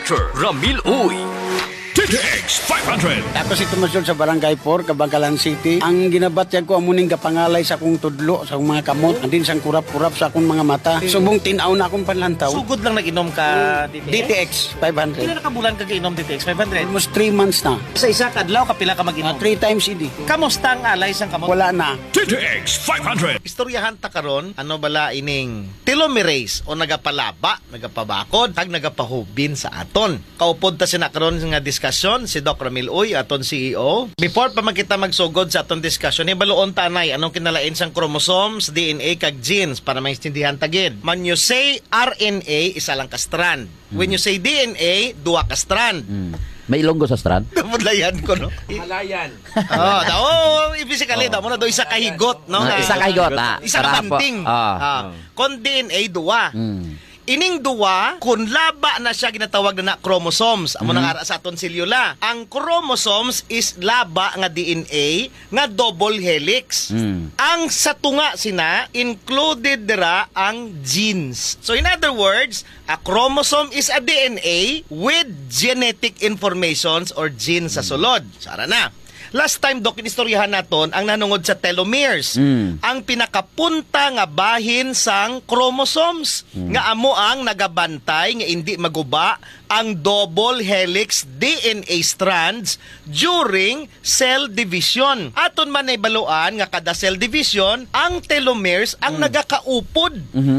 Dr. Ramil Uy. DTX 500. Ako si Tomasyon sa Barangay 4, Kabangkalan City. Ang ginabatyag ko amuning gapangalay sa akong tudlo, sa akong mga kamot, andin sang kurap-kurap sa akong mga mata. Subong tinaw na akong panlantaw. Sugod lang nag-inom ka DTX? DTX Pila 500. na kabulan ka inom DTX 500? Almost 3 months na. Sa isa kadlaw kapila ka mag-inom? 3 times idi. Kamusta ang alay sang kamot? Wala na. DTX 500. Istoryahan ta karon ano bala ining telomerase o nagapalaba, nagapabakod, kag nagapahubin sa aton. Kaupod ta sina karon nga diskusyon si Doc Ramil Uy, aton CEO. Before pa man kita magsugod sa aton diskusyon, hibaluon ta nay anong kinalain sang chromosomes, DNA kag genes para maintindihan ta gid. When you say RNA, isa lang ka strand. When you say DNA, duha ka strand. May ilonggo sa strand? Kamudlayan ko, no? Malayan. Physically, mo na do isa kahigot, no? Isa kahigot, Isa ka banting. Kon DNA, duwa. Ining duwa, kung laba na siya ginatawag na chromosomes, amo nang ara sa aton selula. Ang chromosomes is laba nga DNA nga double helix. Ang sa tunga sina, included dira ang genes. So in other words, a chromosome is a DNA with genetic informations or genes sa sulod. Sara na. Last time, Dok, inistoryahan naton ang nanungod sa telomeres. Ang pinakapunta nga bahin sang chromosomes. Nga amo ang nagabantay nga hindi maguba ang double helix DNA strands during cell division. Aton man ay baluan nga kada cell division, ang telomeres ang nagakaupod.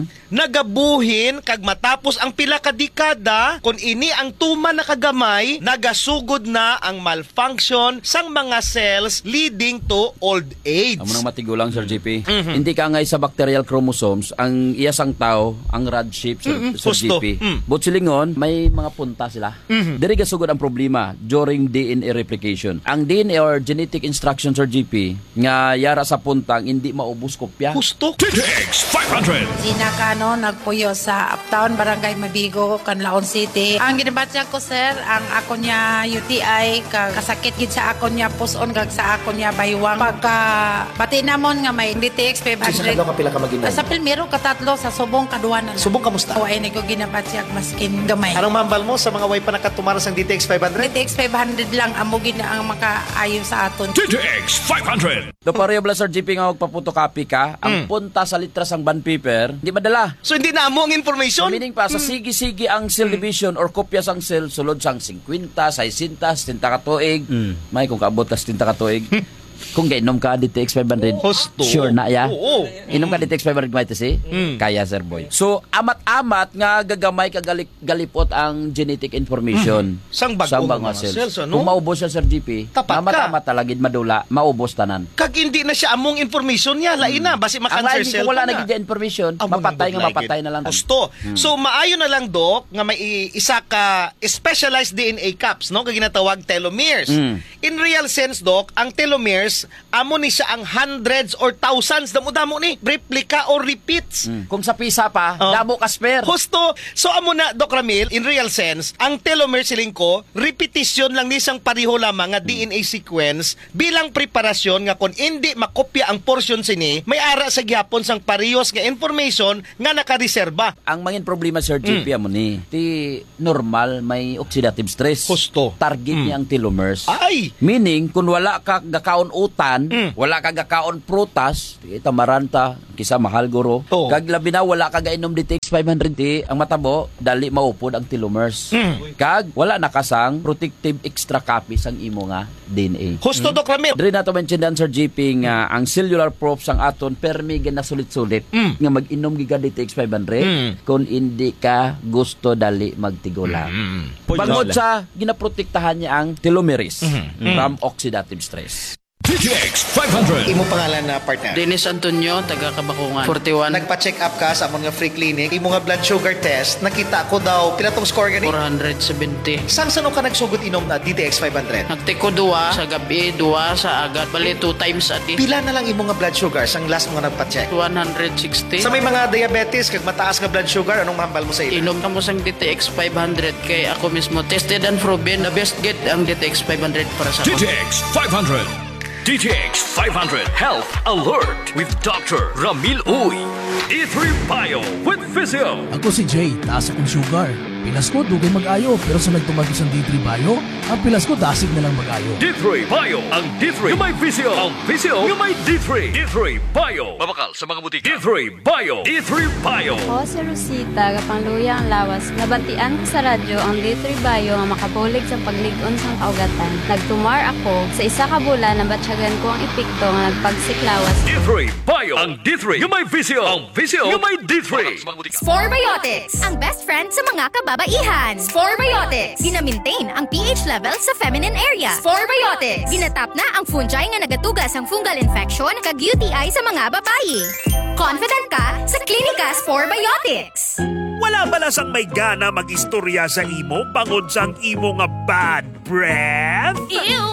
Nagabuhin kag matapos ang pila ka dekada, kung ini ang tuman na kagamay, nagasugod na ang malfunction sang mga cells leading to old age. Amo nang matigulang, Sir JP. Hindi ka ngay sa bacterial chromosomes, ang iyasang tao, ang rod shape, Sir Husto. JP. But silingon, may mga punta sila. Diri gasugod ang problema during DNA replication. Ang DNA or genetic instructions, Sir JP, nga yara sa puntang hindi maubos kopya. Husto. DTX 500. Gina Cano, nagpuyo sa Uptown, Barangay Mabigo, Canlaon City. Ang ginabatya ko, sir, ang ako niya UTI, kasakit gid sa ako niya puson, kag sa ako niya baywang. Pagka bati namon nga may DTX 500. Sa kadlaw kapila ka mag-inom? Sa Pilmero, katatlo, sa Subong, kaduanan. Subong kamusta? O, ay ko ginabatya maskin gamay. Anong mambal mo sa mga way pa nakatumaras ang DTX 500? DTX 500 lang, amo gid na ang makaayo sa aton. DTX 500. Do pareho bala, Sir JP, nga magpapotocopy ka, ang punta sa litras ang bond paper, hindi madala. So hindi na amo ang information? Meaning pa, sa sige-sige ang cell division or kopya sang cell, sulod sang 50, 60, 70 ka tuig. May kung kaabot ka 70 ka tuig. Kung gainom ka DTX 500, Husto. sure na ya. Oo. Inom ka DTX 500 kumay si? Kaya, Sir Boy. So, amat-amat nga gagamay ka galipot ang genetic information. Sang bagong mga cells, ano? Kung maubos siya, Sir GP, Tapat ka. amat-amat talagid madula, maubos tanan. Kag hindi na siya among information niya, lain na, basi Ang ma-cancer lain, cell kung wala pa na gid information, Amo mapatay nang nga mapatay na lang. Gusto. So maayo na lang, Dok, nga may isa ka specialized DNA caps, no, kag ginatawag telomeres. In real sense, Dok, ang telomeres amo ni siya ang hundreds or thousands damo-damo ni replica or repeats. Kung sa pisa pa, damo ka spare. Husto. So amo na, Doc Ramil, in real sense, ang telomere siling ko, repetition lang ni isang pareho lamang nga DNA sequence bilang preparasyon nga kung hindi makopya ang portion sini, may ara sa gihapon sang parehos nga information nga nakareserba. Ang mangin problema, Sir JP, amo ni, ti normal may oxidative stress. Husto. Target niya ang telomeres. Ay! Meaning, kung wala ka gakaon utan, wala ka gakaon prutas, ita maranta, kisa mahal guro. Oh. Kag labi na wala ka gainom DTX 500 ti, ang matabo, dali maupod ang telomeres. Kag wala nakasang protective extra copies ang imo nga DNA. Husto, Doc Ramil. Diri na to mentionan, Sir JP, nga ang cellular proofs ang aton permi na sulit-sulit nga mag-inom giga DTX 500 kung hindi ka gusto dali magtigula. Bangod sa ginaprotektahan niya ang telomeres from oxidative stress. DTX 500. Imo pangalan na partner? Dennis Antonio, taga Kabakungan. 41. Nagpa-check up ka sa amon nga free clinic, imo nga blood sugar test, nakita ko daw, pila tong score gani? 470. Saan ka nagsugod inom na DTX 500? Nagtiko duwa sa gabi, duwa sa agat. Bali 2 times a day. Pila na lang imo nga blood sugar sang last mo nga nagpa-check? 160. Sa may mga diabetes, kag mataas nga blood sugar, anong mahambal mo sa ila? Inom ka mo sang DTX 500 kay ako mismo tested and proven the best get ang DTX 500 para sa ako. DTX 500. DTX 500 Health Alert with Dr. Ramil Uy. E3 Bio with Physio. Ako si Jay, taas akong sugar. Pilas ko dugay mag-ayo pero sa nagtumagos ang D3 Bio, ang pilas ko dasig na lang mag-ayo. D3 Bio. Ang D3 yung may visio. Ang visio yung may D3. D3 Bio. Mabakal sa mga butika. D3 Bio. D3 Bio. Ako si Rosita, kapangluya ang lawas. Nabatian ko sa radyo ang D3 Bio nga makabulig sa pagligon sa kaugatan. Nagtumar ako sa isa ka bulan na batsyagan ko ang epekto nga nagpagsiklawas. D3 Bio. Ang D3 yung may visio. Ang visio yung may D3. Sporebiotics, ang best friend sa mga kababaihan. Sporebiotics, gina-maintain ang pH level sa feminine area. Sporebiotics, ginatap na ang fungi nga nagatugas ang fungal infection kag UTI sa mga babae. Confident ka sa Klinika Sporebiotics. Wala balasang may gana mag-istorya sa imo bangod sang imo nga bad breath? Ew!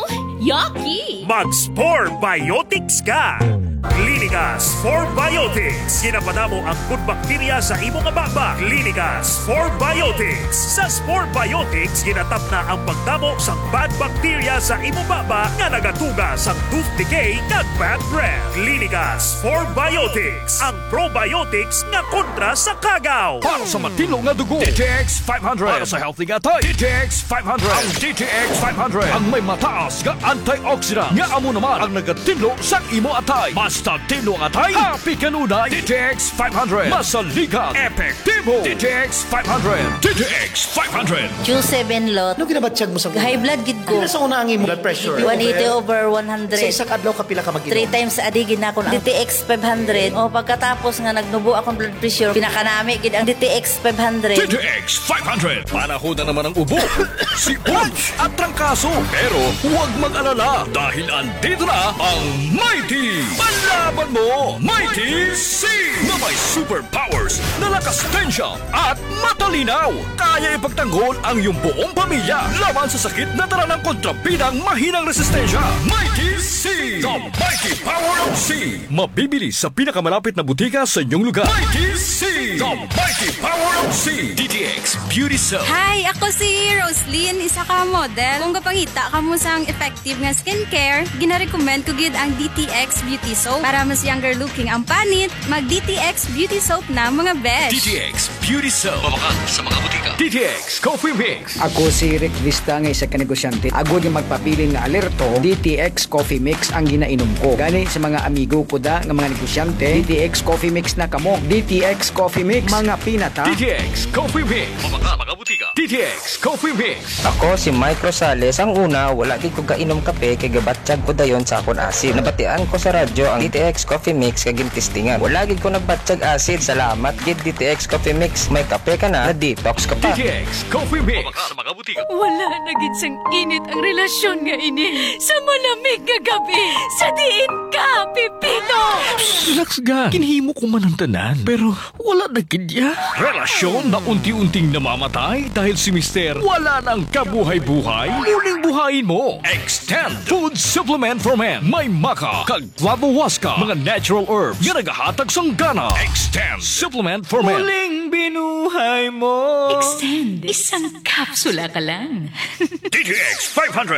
Yucky! Mag-Sporebiotics ka! Klinika Sporebiotics. Ginapadamo ang good bacteria sa imo nga baba. Klinika Sporebiotics. Sa Sporebiotics, ginatap na ang pagdamo sa bad bacteria sa imo baba nga nagatuga sa tooth decay kag bad breath. Klinika Sporebiotics. Ang probiotics nga kontra sa kagaw. Para sa matino nga dugo, DTX 500. Para sa healthy nga tayo, DTX 500. Ang DTX 500 ang may mataas nga antioxidant nga amo naman ang nagatino sa imo atay. Basta tino ang atay, happy kanunay. DTX 500. Masaligan, epektibo. DTX 500. DTX 500. Q7 lot. Ano ginabatsyag mo sa High blood gid ko. Ano sa una ang imo blood pressure? 180/100. Sa isang adlaw ka pila ka mag-inom? 3 times a day gid na ako. DTX 500. O pagkatapos nga nagnubo akong blood pressure, pinakanami gid ang DTX 500. DTX 500. Panahon na naman ang ubo, sipon at trangkaso. Pero huwag mag-alala dahil andito na ang Mighty. Panlaban mo, Mighty C! Na may superpowers na lakas tensya at matalinaw. Kaya ipagtanggol ang iyong buong pamilya laban sa sakit na dala ng kontrabidang mahinang resistensya. Mighty C! The Mighty Power of C! Mabibili sa pinakamalapit na butika sa inyong lugar. Mighty C! The Mighty Power of C! DTX Beauty Soap. Hi, ako si Roslyn, isa ka model. Kung kapangita ka mo sang effective nga skincare, gina-recommend ko gid ang DTX Beauty Soap. Para mas younger looking ang panit, mag DTX Beauty Soap na mga besh. DTX Beauty Soap. Mabakal sa mga butika. DTX Coffee Mix. Ako si Rick Vista nga isa ka negosyante. Agod yung magpapilin nga alerto, DTX Coffee Mix ang ginainom ko. Gani sa mga amigo ko da nga mga negosyante, DTX Coffee Mix na kamo. DTX Coffee Mix, mga pinata. DTX Coffee Mix. Mabakal mga butika. DTX Coffee Mix. Ako si Mike Rosales. Ang una, wala gid ko kainom kape kay gabatsyag ko dayon sa akon asid. Nabatian ko sa radyo ang DTX Coffee Mix kag gintistingan. Wala gid ko nagbatsyag asid. Salamat gid DTX Coffee Mix. May kape ka na detox ka pa. DTX Coffee Mix. Mabakal sa mga butika. Wala na gid sang init ang relasyon nga ini. Sa malamig nga gabi, sa diin ka, Pipino! Relax ga. Kinhimo ko man ang tanan. Pero wala na kidya. Relasyon na unti-unting namamatay dahil si Mister wala nang kabuhay-buhay. Muling buhayin mo. Extend Food Supplement for Men. May maka, kag flavowaska, mga natural herbs nga nagahatag sang gana. Extend Supplement for Men. Muling binuhay mo. Extend. Isang kapsula ka lang. DTX 500.